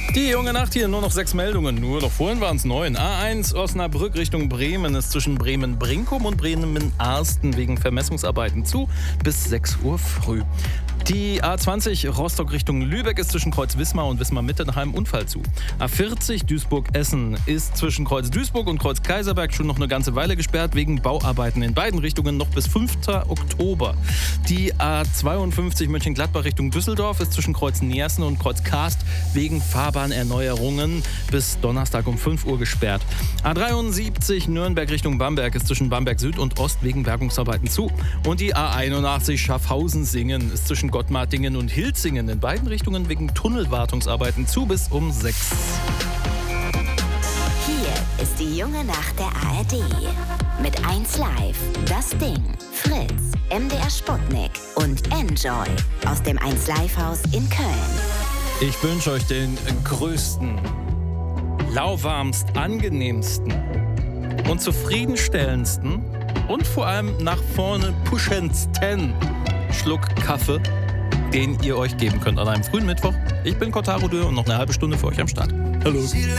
Die junge Nacht hier, nur noch 6 Meldungen. Nur noch vorhin waren es 9. A1 Osnabrück Richtung Bremen ist zwischen Bremen-Brinkum und Bremen-Arsten wegen Vermessungsarbeiten zu bis 6 Uhr früh. Die A20 Rostock Richtung Lübeck ist zwischen Kreuz Wismar und Wismar-Mitte nach einem Unfall zu. A40 Duisburg-Essen ist zwischen Kreuz Duisburg und Kreuz Kaiserberg schon noch eine ganze Weile gesperrt wegen Bauarbeiten in beiden Richtungen noch bis 5. Oktober. Die A52 Mönchengladbach Richtung Düsseldorf ist zwischen Kreuz Neersen und Kreuz Karst wegen Fahrbahnerneuerungen bis Donnerstag um 5 Uhr gesperrt. A73 Nürnberg Richtung Bamberg ist zwischen Bamberg Süd und Ost wegen Bergungsarbeiten zu. Und die A81 Schaffhausen-Singen ist zwischen Gottmartingen und Hilzingen in beiden Richtungen wegen Tunnelwartungsarbeiten zu bis um 6. Hier ist die junge Nacht der ARD. Mit 1 Live, Das Ding, Fritz, MDR Sputnik und Enjoy aus dem 1 Live Haus in Köln. Ich wünsche euch den größten, lauwarmst, angenehmsten und zufriedenstellendsten und vor allem nach vorne puschendsten Schluck Kaffee, den ihr euch geben könnt an einem frühen Mittwoch. Ich bin Kotaro Dürr und noch eine halbe Stunde für euch am Start. Hallo.